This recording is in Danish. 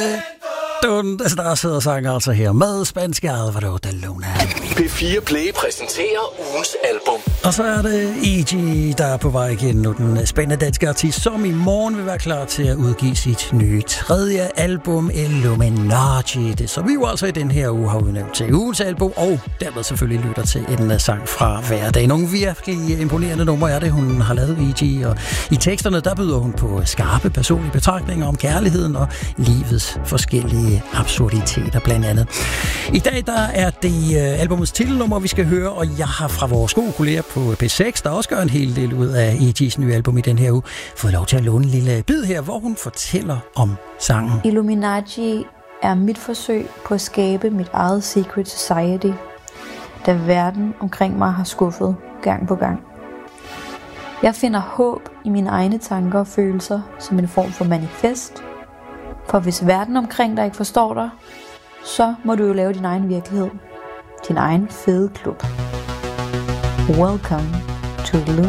Der sidder sanger altså her med spansk Alvaro de Luna. P4 Play præsenterer ugens album. Og så er det E.G., der er på vej igen nu, den spændende danske artist, som i morgen vil være klar til at udgive sit nye 3. album, Illuminati. Det som vi jo altså i den her uge har udnævnt til ugens album, og dermed selvfølgelig lytter til en sang fra hver dag. Nogle virkelig imponerende numre er det, hun har lavet, E.G., og i teksterne, der byder hun på skarpe personlige betragtninger om kærligheden og livets forskellige absurditeter blandt andet. I dag der er det albumets titelnummer, vi skal høre, og jeg har fra vores gode kolleger på P6, der også gør en hel del ud af E.G.'s nye album i den her uge, fået lov til at låne en lille bid her, hvor hun fortæller om sangen. Illuminati er mit forsøg på at skabe mit eget secret society, da verden omkring mig har skuffet gang på gang. Jeg finder håb i mine egne tanker og følelser som en form for manifest. For hvis verden omkring dig ikke forstår dig, så må du jo lave din egen virkelighed. Din egen fede klub. Welcome to Illuminati.